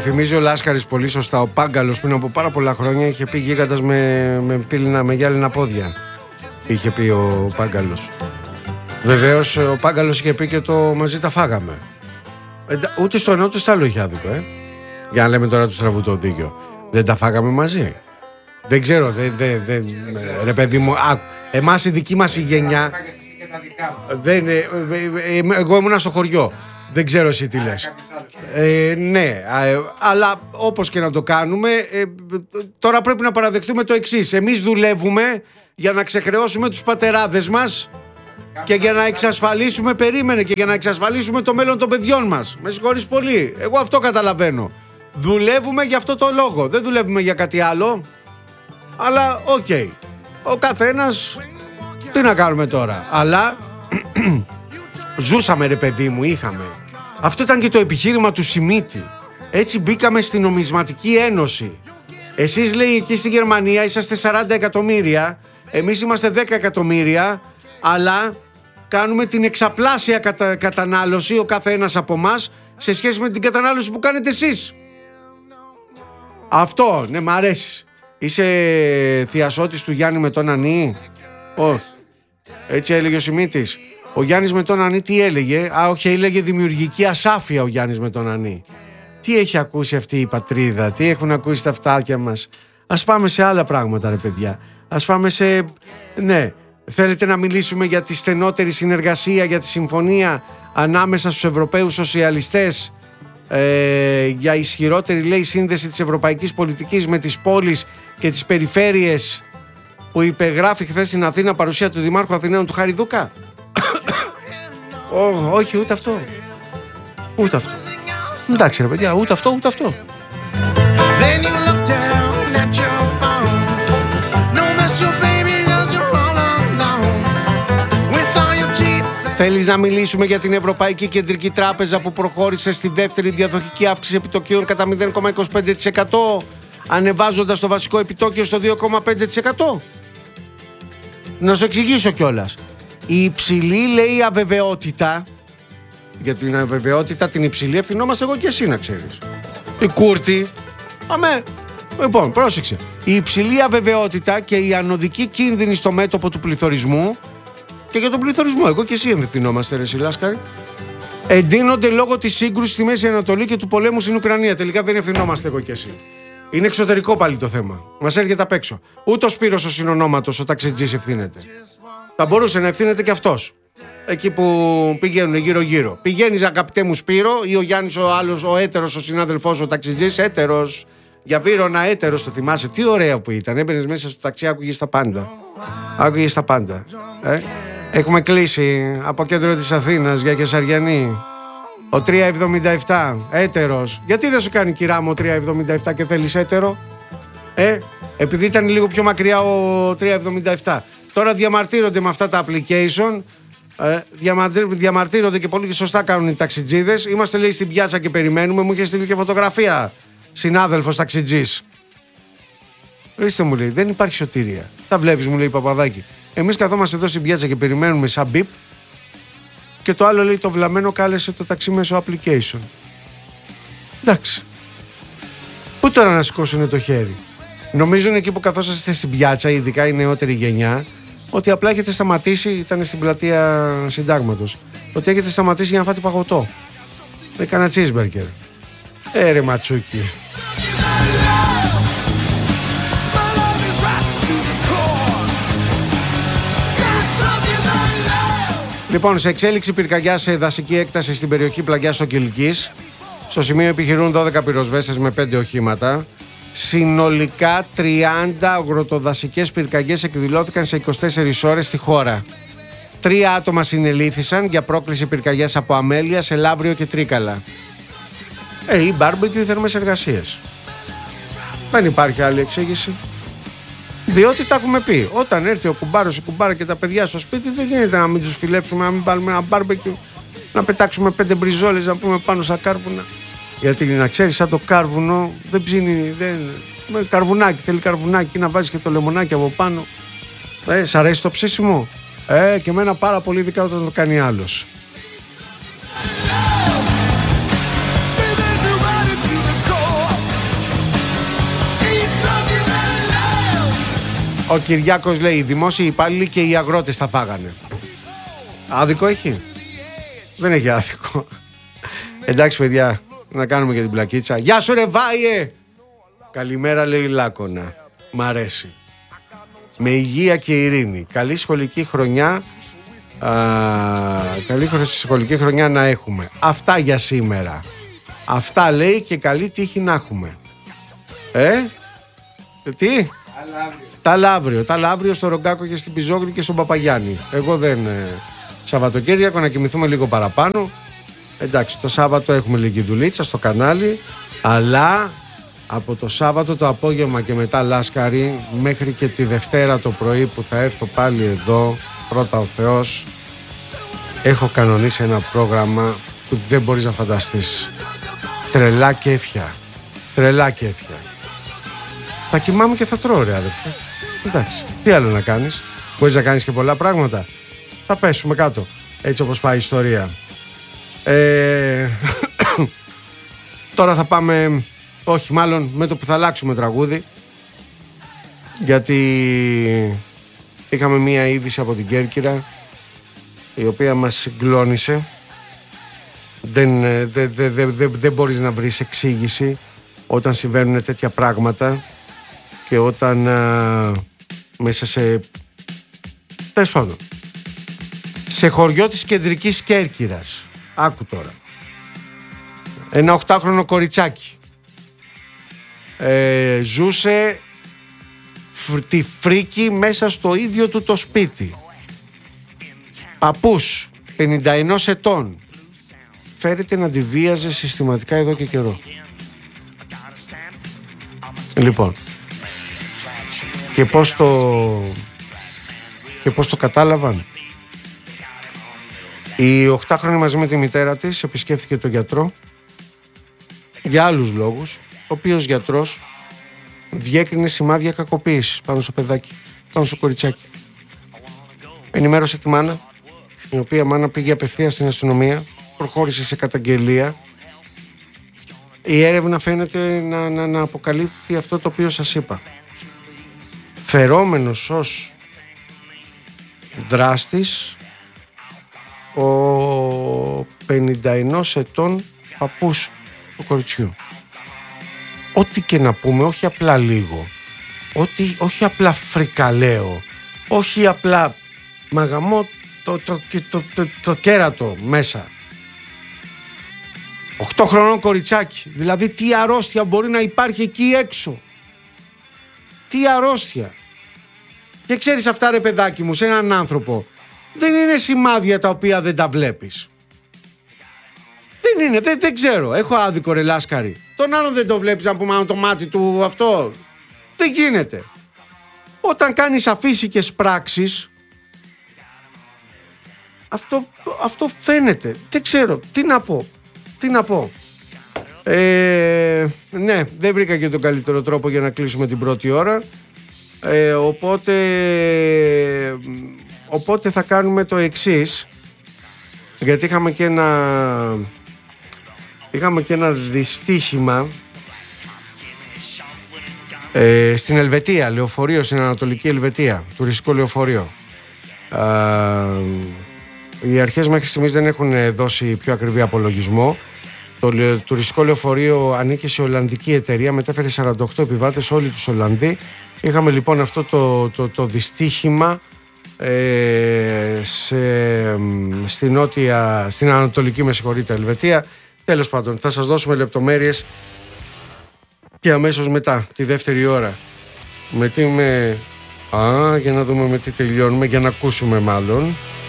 θυμίζει ο Λάσκαρης πολύ σωστά. Ο Πάγκαλος πριν από πάρα πολλά χρόνια είχε πει γίγαντας με γυάλινα πόδια. Είχε πει ο Πάγκαλος. Βεβαίως ο Πάγκαλος είχε πει και το μαζί τα φάγαμε. Ούτε στο ένα ούτε στο άλλο είχε άδικο, Για να λέμε τώρα του στραβού το δίκιο. Δεν τα φάγαμε μαζί. Δεν ξέρω, ρε παιδί μου, εμάς η δική μας η γενιά. Εγώ ήμουνα στο χωριό. Δεν ξέρω εσύ τι λες. Ναι, αλλά όπως και να το κάνουμε, τώρα πρέπει να παραδεχτούμε το εξής. Εμείς δουλεύουμε για να ξεχρεώσουμε τους πατεράδες μας και για να εξασφαλίσουμε, και για να εξασφαλίσουμε το μέλλον των παιδιών μας. Με συγχωρείς πολύ. Εγώ αυτό καταλαβαίνω. Δουλεύουμε για αυτό το λόγο. Δεν δουλεύουμε για κάτι άλλο. Αλλά οκ. Ο καθένας. Τι να κάνουμε τώρα. Αλλά ζούσαμε, ρε παιδί μου, είχαμε. Αυτό ήταν και το επιχείρημα του Σιμίτη. Έτσι μπήκαμε στην Νομισματική Ένωση. Εσείς, λέει, εκεί στη Γερμανία είσαστε 40 εκατομμύρια. Εμείς είμαστε 10 εκατομμύρια. Αλλά κάνουμε την εξαπλάσια κατανάλωση ο καθένας από εμάς σε σχέση με την κατανάλωση που κάνετε εσείς. Αυτό, ναι, μ' αρέσει. Είσαι θειασότης του Γιάννη με τον Ανή? Όχι. Έτσι έλεγε ο Σιμίτης. Ο Γιάννης με τον Ανή τι έλεγε? Όχι, έλεγε δημιουργική ασάφεια ο Γιάννης με τον Ανή. Τι έχει ακούσει αυτή η πατρίδα? Τι έχουν ακούσει τα αυτάκια μας? Ας πάμε σε άλλα πράγματα, ρε παιδιά. Ας πάμε σε... Ναι, θέλετε να μιλήσουμε για τη στενότερη συνεργασία, για τη συμφωνία ανάμεσα στους Ευρωπαίους σοσιαλιστές, για ισχυρότερη, λέει, σύνδεση της ευρωπαϊκής πολιτικής με τις πόλεις και τις περιφέρειες που υπεγράφει χθες στην Αθήνα παρουσία του Δημάρχου Αθηναίων του Χαριδούκα? Όχι, ούτε αυτό. Ούτε αυτό. Εντάξει, ρε παιδιά, ούτε αυτό, ούτε αυτό. Θέλεις να μιλήσουμε για την Ευρωπαϊκή Κεντρική Τράπεζα που προχώρησε στη δεύτερη διαδοχική αύξηση επιτοκίων κατά 0,25%, ανεβάζοντας το βασικό επιτόκιο στο 2,5%? Να σου εξηγήσω κιόλας. Η υψηλή, λέει, αβεβαιότητα, για την αβεβαιότητα την υψηλή ευθυνόμαστε εγώ και εσύ, να ξέρεις. Η Κούρτη. Αμέ. Λοιπόν, πρόσεξε. Η υψηλή αβεβαιότητα και η ανωδική κίνδυνη στο μέτωπο του πληθωρισμού, και για τον πληθωρισμό εγώ και εσύ ευθυνόμαστε, ρε Σιλάσκαρη, εντείνονται λόγω της σύγκρουσης στη Μέση Ανατολή και του πολέμου στην Ουκρανία. Τελικά δεν ευθυνόμαστε εγώ και εσύ. Είναι εξωτερικό πάλι το θέμα. Μας έρχεται απ' έξω. Ούτε ο Σπύρος ο συνονόματος, ο ταξιτζής, ευθύνεται. Θα μπορούσε να ευθύνεται και αυτός. Εκεί που πηγαίνουν γύρω-γύρω. Πηγαίνεις, αγαπητέ μου Σπύρο, ή ο Γιάννης ο άλλος, ο έτερος, ο συνάδελφός, ο ταξιτζής, έτερος. Για Βύρωνα, έτερος, το θυμάσαι? Τι ωραία που ήταν. Έμπαινες μέσα στο ταξί, άκουγες τα πάντα. Άκουγες τα πάντα. Έχουμε κλείσει από κέντρο της Αθήνας για Κεσαριανή. Ο 3,77, έτερος. Γιατί δεν σου κάνει, κυρά μου, ο 3,77 και θέλεις έτερο? Επειδή ήταν λίγο πιο μακριά ο 3,77. Τώρα διαμαρτύρονται με αυτά τα application. Διαμαρτύρονται και πολύ σωστά κάνουν οι ταξιτζίδες. Είμαστε, λέει, στην πιάτσα και περιμένουμε. Μου είχε στείλει και φωτογραφία συνάδελφος ταξιτζής. Ορίστε, μου λέει, δεν υπάρχει σωτηρία. Τα βλέπεις, μου λέει, Παπαδάκη. Εμείς καθόμαστε εδώ στην πιάτσα και περιμένουμε σαν μπιπ. Και το άλλο, λέει, το βλαμμένο κάλεσε το ταξί μέσω application. Εντάξει. Πού τώρα να σηκώσουν το χέρι? Νομίζουν εκεί που καθόσαστε στην πιάτσα, ειδικά η νεότερη γενιά, ότι απλά έχετε σταματήσει, ήταν στην πλατεία Συντάγματος, ότι έχετε σταματήσει για να φάτε παγωτό. Έκανα cheeseburger. Ρε ματσούκι. Λοιπόν, σε εξέλιξη πυρκαγιά σε δασική έκταση στην περιοχή Πλαγιάς Οκυλικής. Στο σημείο επιχειρούν 12 πυροσβέστες με 5 οχήματα. Συνολικά 30 αγροτοδασικές πυρκαγιές εκδηλώθηκαν σε 24 ώρες στη χώρα. 3 άτομα συνελήφθησαν για πρόκληση πυρκαγιάς από αμέλεια σε Λαύριο και Τρίκαλα. Ή μπάρμπεκιου ή θερμές εργασίες. Δεν υπάρχει άλλη εξήγηση. Διότι τα έχουμε πει. Όταν έρθει ο κουμπάρος, η κουμπάρα και τα παιδιά στο σπίτι, δεν γίνεται να μην τους φιλέψουμε, να μην πάρουμε ένα μπάρμπεκιου, να πετάξουμε 5 μπριζόλες, να πούμε πάνω στα κάρβουνα. Γιατί να ξέρεις, σαν το κάρβουνο δεν ψήνει. Καρβουνάκι, θέλει καρβουνάκι, να βάζεις και το λεμονάκι από πάνω. Σ' αρέσει το ψήσιμο? Και εμένα πάρα πολύ, ειδικά όταν το κάνει άλλος. Ο Κυριάκος λέει: οι δημόσιοι υπάλληλοι και οι αγρότες τα φάγανε. Άδικο έχει? Δεν έχει άδικο. Εντάξει παιδιά, να κάνουμε και την πλακίτσα. Γεια σου ρε Βάιε! Καλημέρα λέει Λάκωνα. Μ' αρέσει. Με υγεία και ειρήνη. Καλή σχολική χρονιά. Καλή σχολική χρονιά να έχουμε. Αυτά για σήμερα. Αυτά λέει και καλή τύχη να έχουμε. Τι? Τα αύριο στο Ρογκάκο και στην Πιζόγλη και στον Παπαγιάννη. Εγώ δεν... Σαββατοκύριακο να κοιμηθούμε λίγο παραπάνω. Εντάξει, το Σάββατο έχουμε λίγη δουλίτσα στο κανάλι. Αλλά από το Σάββατο το απόγευμα και μετά Λάσκαρη, μέχρι και τη Δευτέρα το πρωί που θα έρθω πάλι εδώ, πρώτα ο Θεός, έχω κανονίσει ένα πρόγραμμα που δεν μπορείς να φανταστείς. Τρελά κέφια. Τρελά κέφια. Θα κοιμάμαι και θα τρώω ρε αδερφέ. Εντάξει, τι άλλο να κάνεις? Μπορείς να κάνεις και πολλά πράγματα. Θα πέσουμε κάτω, έτσι όπως πάει η ιστορία. Τώρα θα πάμε, όχι μάλλον με το που θα αλλάξουμε τραγούδι, γιατί είχαμε μία είδηση από την Κέρκυρα η οποία μας συγκλώνησε. Δεν μπορείς να βρεις εξήγηση όταν συμβαίνουν τέτοια πράγματα και όταν μέσα σε... Τέλος πάντων, σε χωριό της κεντρικής Κέρκυρας. Άκου τώρα. Ένα 8χρονο κοριτσάκι ζούσε τη φρίκη μέσα στο ίδιο του το σπίτι. Παππούς 51 ετών φέρεται να τη βίαζε συστηματικά εδώ και καιρό. Λοιπόν, και πώς το κατάλαβαν? Η 8χρονη μαζί με τη μητέρα της επισκέφθηκε τον γιατρό για άλλους λόγους, ο οποίος γιατρός διέκρινε σημάδια κακοποίησης πάνω στο παιδάκι, πάνω στο κοριτσάκι. Ενημέρωσε τη μάνα, η οποία μάνα πήγε απευθείας στην αστυνομία, προχώρησε σε καταγγελία. Η έρευνα φαίνεται να αποκαλύπτει αυτό το οποίο σας είπα. Φερόμενος ως δράστης ο 51 ετών παππούς του κοριτσιού. Ό,τι και να πούμε, όχι απλά λίγο, όχι απλά φρικαλαίο, όχι απλά μαγαμό το κέρατο μέσα. 8 χρονών κοριτσάκι, δηλαδή τι αρρώστια μπορεί να υπάρχει εκεί έξω? Τι αρρώστια? Και ξέρεις αυτά ρε παιδάκι μου, σε έναν άνθρωπο δεν είναι σημάδια τα οποία δεν τα βλέπεις. Δεν είναι, δεν ξέρω. Έχω άδικο ρε Λάσκαρη? Τον άλλον δεν το βλέπεις να πούμε το μάτι του αυτό? Δεν γίνεται. Όταν κάνεις αφύσικες πράξεις, αυτό φαίνεται. Δεν ξέρω, τι να πω. Ναι, δεν βρήκα και τον καλύτερο τρόπο για να κλείσουμε την πρώτη ώρα. Οπότε θα κάνουμε το εξής, γιατί είχαμε και ένα δυστύχημα στην Ελβετία, λεωφορείο στην Ανατολική Ελβετία, τουριστικό λεωφορείο. Οι αρχές μέχρι στιγμής δεν έχουν δώσει πιο ακριβή απολογισμό. Το τουριστικό λεωφορείο ανήκε σε ολλανδική εταιρεία, μετέφερε 48 επιβάτες, όλοι τους Ολλανδοί. Είχαμε λοιπόν αυτό το δυστύχημα στην Ανατολική, με συγχωρείτε, Ελβετία. Τέλος πάντων, θα σας δώσουμε λεπτομέρειες και αμέσως μετά, τη δεύτερη ώρα. Για να δούμε με τι τελειώνουμε, για να ακούσουμε μάλλον.